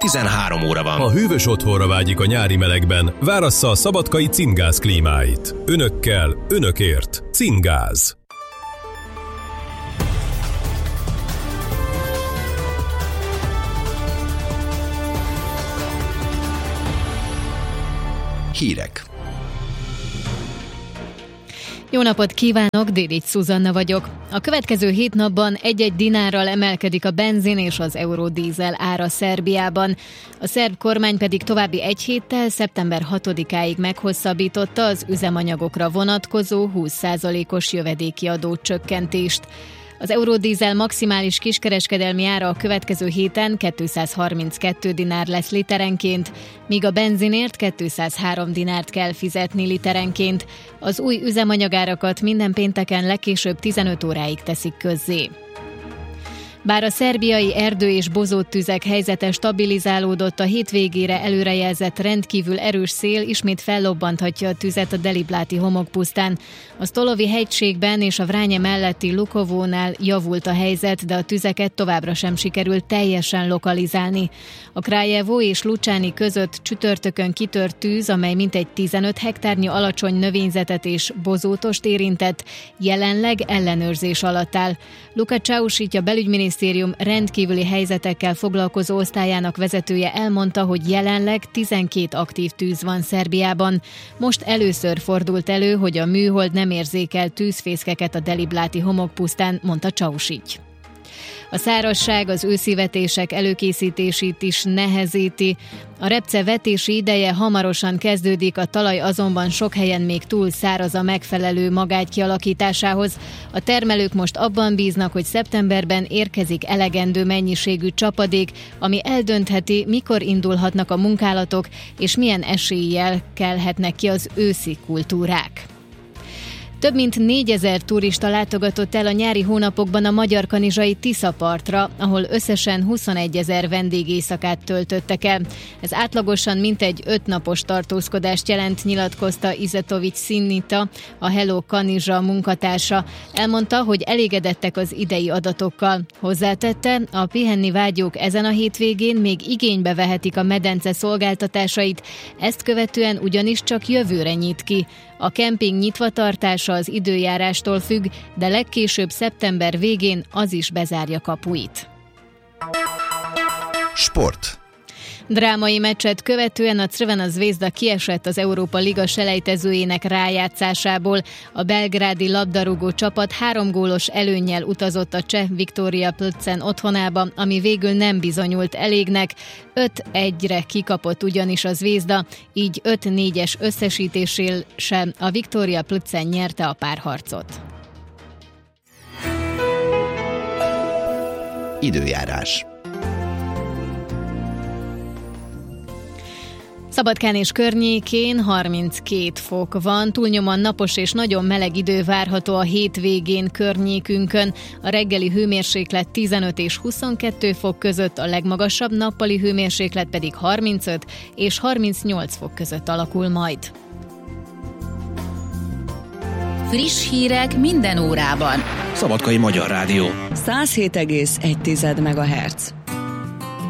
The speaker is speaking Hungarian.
13 óra van. Ha hűvös otthonra vágyik a nyári melegben, várassza a szabadkai Cingáz klímáit. Önökkel, önökért. Cingáz. Hírek. Jó napot kívánok, Dédics Szuzanna vagyok. A következő 7 napban 1-1 dinárral emelkedik a benzin és az eurodízel ára Szerbiában. A szerb kormány pedig további 1 héttel, szeptember 6-áig meghosszabbította az üzemanyagokra vonatkozó 20%-os jövedéki adócsökkentést. Az eurodízel maximális kiskereskedelmi ára a következő héten 232 dinár lesz literenként, míg a benzinért 203 dinárt kell fizetni literenként. Az új üzemanyagárakat minden pénteken legkésőbb 15 óráig teszik közzé. Bár a szerbiai erdő- és bozóttüzek helyzete stabilizálódott, a hétvégére előrejelzett rendkívül erős szél ismét fellobbanthatja a tüzet a Delibláti homokpusztán. A Stolovi hegységben és a Vranje melletti Lukovónál javult a helyzet, de a tüzeket továbbra sem sikerült teljesen lokalizálni. A Kraljevo és Lučani között csütörtökön kitört tűz, amely mintegy 15 hektárnyi alacsony növényzetet és bozótost érintett, jelenleg ellenőrzés alatt áll. Luka Čaušić, a belügyminisztérium rendkívüli helyzetekkel foglalkozó osztályának vezetője elmondta, hogy jelenleg 12 aktív tűz van Szerbiában. Most először fordult elő, hogy a műhold nem érzékel tűzfészkeket a Delibláti homokpusztán, mondta Čaušić. A szárazság az őszivetések előkészítését is nehezíti. A repce vetési ideje hamarosan kezdődik, a talaj azonban sok helyen még túl száraz a megfelelő magágy kialakításához. A termelők most abban bíznak, hogy szeptemberben érkezik elegendő mennyiségű csapadék, ami eldöntheti, mikor indulhatnak a munkálatok, és milyen eséllyel kelhetnek ki az őszi kultúrák. Több mint 4000 turista látogatott el a nyári hónapokban a magyar-kanizsai Tiszapartra, ahol összesen 21 000 vendégéjszakát töltöttek el. Ez átlagosan mintegy 5 napos tartózkodást jelent, nyilatkozta Izetovics Sinita, a Hello Kanizsa munkatársa. Elmondta, hogy elégedettek az idei adatokkal. Hozzátette, a pihenni vágyók ezen a hétvégén még igénybe vehetik a medence szolgáltatásait, ezt követően ugyanis csak jövőre nyit ki. A kemping nyitvatartása az időjárástól függ, de legkésőbb szeptember végén az is bezárja kapuit. Sport. Drámai meccset követően a Crvena Zvezda kiesett az Európa Liga selejtezőjének rájátszásából. A belgrádi labdarúgó csapat 3 gólos előnnyel utazott a cseh Viktoria Plzen otthonába, ami végül nem bizonyult elégnek. 5-1-re kikapott ugyanis a Zvezda, így 5-4-es összesítéssel sem a Viktoria Plzen nyerte a párharcot. Időjárás. Szabadkán és környékén 32 fok van, túlnyomóan napos és nagyon meleg idő várható a hétvégén környékünkön. A reggeli hőmérséklet 15 és 22 fok között, a legmagasabb nappali hőmérséklet pedig 35 és 38 fok között alakul majd. Friss hírek minden órában. Szabadkai Magyar Rádió. 107,1 MHz.